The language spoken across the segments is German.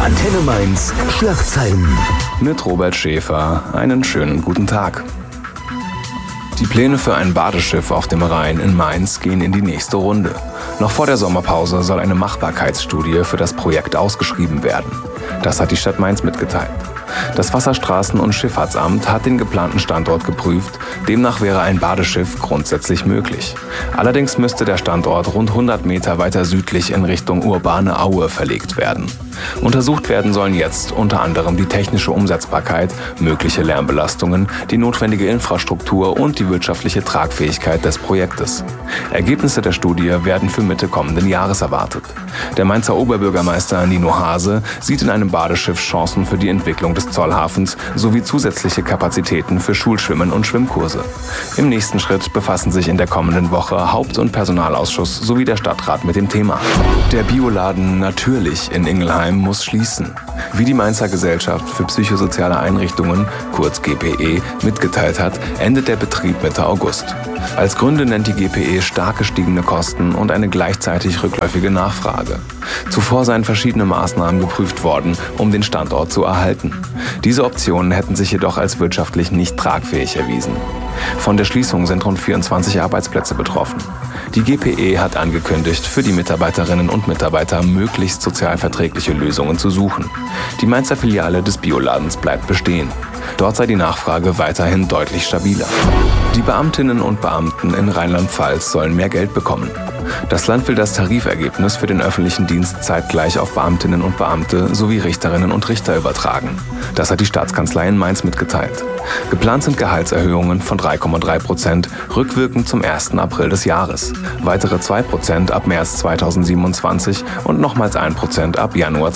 Antenne Mainz Schlagzeilen. Mit Robert Schäfer. Einen schönen guten Tag. Die Pläne für ein Badeschiff auf dem Rhein in Mainz gehen in die nächste Runde. Noch vor der Sommerpause soll eine Machbarkeitsstudie für das Projekt ausgeschrieben werden. Das hat die Stadt Mainz mitgeteilt. Das Wasserstraßen- und Schifffahrtsamt hat den geplanten Standort geprüft. Demnach wäre ein Badeschiff grundsätzlich möglich. Allerdings müsste der Standort rund 100 Meter weiter südlich in Richtung urbane Aue verlegt werden. Untersucht werden sollen jetzt unter anderem die technische Umsetzbarkeit, mögliche Lärmbelastungen, die notwendige Infrastruktur und die wirtschaftliche Tragfähigkeit des Projektes. Ergebnisse der Studie werden für Mitte kommenden Jahres erwartet. Der Mainzer Oberbürgermeister Nino Hase sieht in einem Badeschiff Chancen für die Entwicklung des Zollhafens sowie zusätzliche Kapazitäten für Schulschwimmen und Schwimmkurse. Im nächsten Schritt befassen sich in der kommenden Woche Haupt- und Personalausschuss sowie der Stadtrat mit dem Thema. Der Bioladen Natürlich in Ingelheim muss schließen. Wie die Mainzer Gesellschaft für psychosoziale Einrichtungen, kurz GPE, mitgeteilt hat, endet der Betrieb Mitte August. Als Gründe nennt die GPE stark gestiegene Kosten und eine gleichzeitig rückläufige Nachfrage. Zuvor seien verschiedene Maßnahmen geprüft worden, um den Standort zu erhalten. Diese Optionen hätten sich jedoch als wirtschaftlich nicht tragfähig erwiesen. Von der Schließung sind rund 24 Arbeitsplätze betroffen. Die GPE hat angekündigt, für die Mitarbeiterinnen und Mitarbeiter möglichst sozialverträgliche Lösungen zu suchen. Die Mainzer Filiale des Bioladens bleibt bestehen. Dort sei die Nachfrage weiterhin deutlich stabiler. Die Beamtinnen und Beamten in Rheinland-Pfalz sollen mehr Geld bekommen. Das Land will das Tarifergebnis für den öffentlichen Dienst zeitgleich auf Beamtinnen und Beamte sowie Richterinnen und Richter übertragen. Das hat die Staatskanzlei in Mainz mitgeteilt. Geplant sind Gehaltserhöhungen von 3,3%, rückwirkend zum 1. April des Jahres. Weitere 2% ab März 2027 und nochmals 1% ab Januar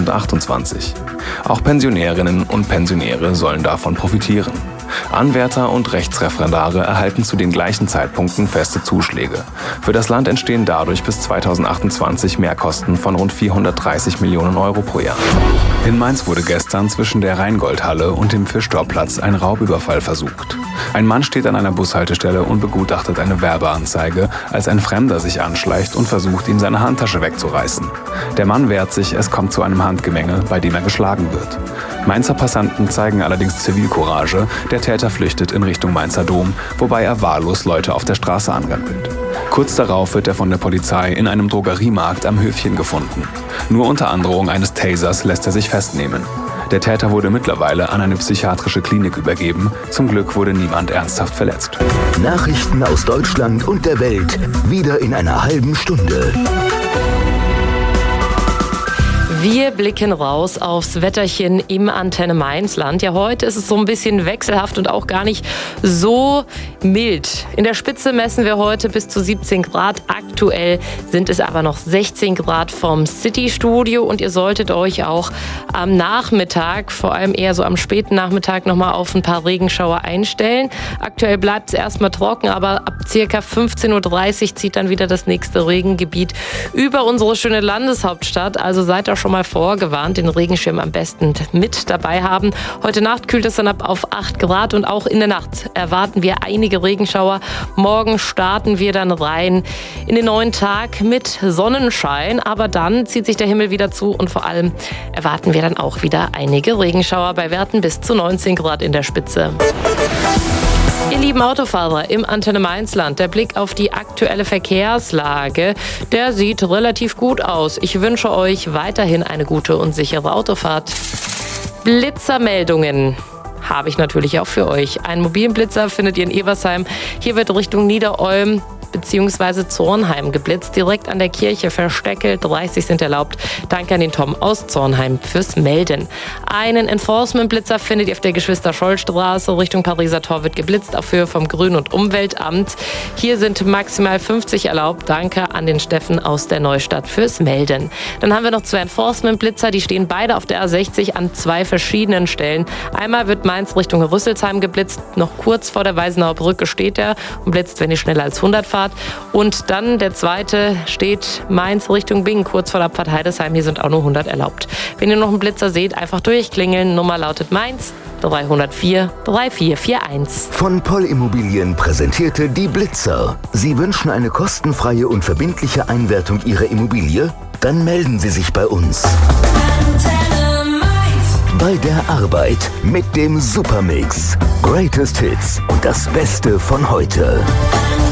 2028. Auch Pensionärinnen und Pensionäre sollen davon profitieren. Anwärter und Rechtsreferendare erhalten zu den gleichen Zeitpunkten feste Zuschläge. Für das Land entstehen dadurch bis 2028 Mehrkosten von rund 430 Millionen Euro pro Jahr. In Mainz wurde gestern zwischen der Rheingoldhalle und dem Fischtorplatz ein Raubüberfall versucht. Ein Mann steht an einer Bushaltestelle und begutachtet eine Werbeanzeige, als ein Fremder sich anschleicht und versucht, ihm seine Handtasche wegzureißen. Der Mann wehrt sich, es kommt zu einem Handgemenge, bei dem er geschlagen wird. Mainzer Passanten zeigen allerdings Zivilcourage. Der Täter flüchtet in Richtung Mainzer Dom, wobei er wahllos Leute auf der Straße anrempelt. Kurz darauf wird er von der Polizei in einem Drogeriemarkt am Höfchen gefunden. Nur unter Androhung eines Tasers lässt er sich festnehmen. Der Täter wurde mittlerweile an eine psychiatrische Klinik übergeben. Zum Glück wurde niemand ernsthaft verletzt. Nachrichten aus Deutschland und der Welt, wieder in einer halben Stunde. Wir blicken raus aufs Wetterchen im Antenne Mainzland. Ja, heute ist es so ein bisschen wechselhaft und auch gar nicht so mild. In der Spitze messen wir heute bis zu 17 Grad. Aktuell sind es aber noch 16 Grad vom City-Studio. Und ihr solltet euch auch am Nachmittag, vor allem eher so am späten Nachmittag, nochmal auf ein paar Regenschauer einstellen. Aktuell bleibt es erstmal trocken, aber ab ca. 15.30 Uhr zieht dann wieder das nächste Regengebiet über unsere schöne Landeshauptstadt. Also seid da schon mal vorgewarnt, den Regenschirm am besten mit dabei haben. Heute Nacht kühlt es dann ab auf 8 Grad und auch in der Nacht erwarten wir einige Regenschauer. Morgen starten wir dann rein in den neuen Tag mit Sonnenschein, aber dann zieht sich der Himmel wieder zu und vor allem erwarten wir dann auch wieder einige Regenschauer bei Werten bis zu 19 Grad in der Spitze. Ihr lieben Autofahrer im Antenne Mainzland, der Blick auf die aktuelle Verkehrslage, der sieht relativ gut aus. Ich wünsche euch weiterhin eine gute und sichere Autofahrt. Blitzermeldungen habe ich natürlich auch für euch. Einen mobilen Blitzer findet ihr in Eversheim. Hier wird Richtung Niederolm bzw. Zornheim geblitzt, direkt an der Kirche Versteckel. 30 sind erlaubt. Danke an den Tom aus Zornheim fürs Melden. Einen Enforcement-Blitzer findet ihr auf der Geschwister-Scholl-Straße. Richtung Pariser Tor wird geblitzt auf Höhe vom Grün- und Umweltamt. Hier sind maximal 50 erlaubt. Danke an den Steffen aus der Neustadt fürs Melden. Dann haben wir noch 2 Enforcement-Blitzer. Die stehen beide auf der A60 an 2 verschiedenen Stellen. Einmal wird Mainz Richtung Rüsselsheim geblitzt. Noch kurz vor der Weisenauer Brücke steht er und blitzt, wenn ihr schneller als 100 fahrt. Und dann der zweite steht Mainz Richtung Bingen, kurz vor der Abfahrt Heidesheim. Hier sind auch nur 100 erlaubt. Wenn ihr noch einen Blitzer seht, einfach durchklingeln. Nummer lautet Mainz 304 3441. Von Poll Immobilien präsentierte die Blitzer. Sie wünschen eine kostenfreie und verbindliche Einwertung Ihrer Immobilie? Dann melden Sie sich bei uns. Bei der Arbeit mit dem Supermix. Greatest Hits und das Beste von heute.